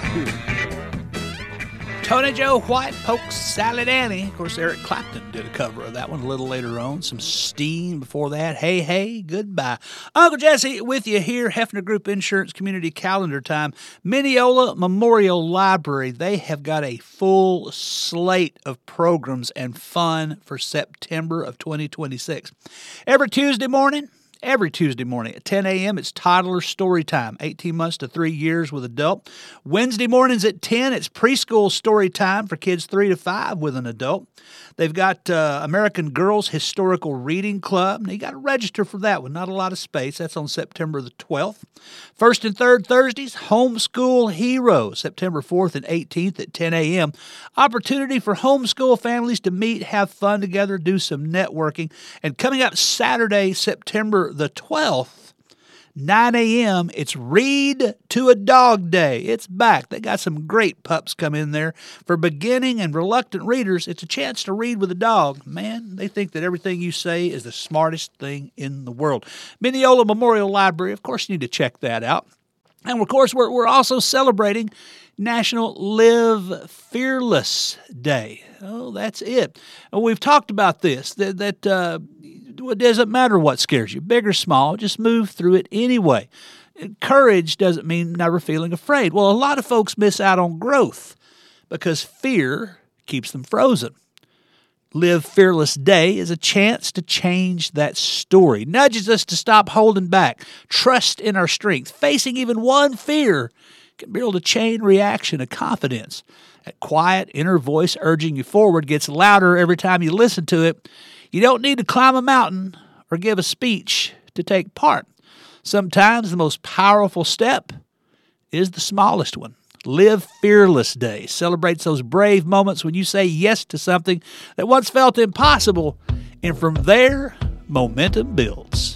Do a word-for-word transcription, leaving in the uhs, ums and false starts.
Tony Joe White, Polk Salad Annie. Of course, Eric Clapton did a cover of that one a little later on. Some Steen before that. Hey, hey, goodbye. Uncle Jesse with you here. Hefner Group Insurance Community Calendar Time. Mineola Memorial Library. They have got a full slate of programs and fun for September of twenty twenty-six. Every Tuesday morning, Every Tuesday morning at ten a.m., it's Toddler Story Time, eighteen months to three years with adult. Wednesday mornings at ten, it's Preschool Story Time for kids three to five with an adult. They've got uh, American Girls Historical Reading Club. Now, you got to register for that one. Not a lot of space. That's on September the twelfth. First and third Thursdays, Homeschool Heroes, September fourth and eighteenth at ten a.m. Opportunity for homeschool families to meet, have fun together, do some networking. And coming up Saturday, September the twelfth, nine a.m., it's Read to a Dog Day. It's back. They got some great pups come in there. For beginning and reluctant readers, it's a chance to read with a dog. Man, they think that everything you say is the smartest thing in the world. Mineola Memorial Library, of course, you need to check that out. And, of course, we're, we're also celebrating National Live Fearless Day. Oh, that's it. And we've talked about this, that, that uh, it doesn't matter what scares you, big or small, just move through it anyway. Courage doesn't mean never feeling afraid. Well, a lot of folks miss out on growth because fear keeps them frozen. Live Fearless Day is a chance to change that story. Nudges us to stop holding back, trust in our strength. Facing even one fear can build a chain reaction of confidence. That quiet inner voice urging you forward gets louder every time you listen to it. You don't need to climb a mountain or give a speech to take part. Sometimes the most powerful step is the smallest one. Live Fearless Day celebrates those brave moments when you say yes to something that once felt impossible, and from there, momentum builds.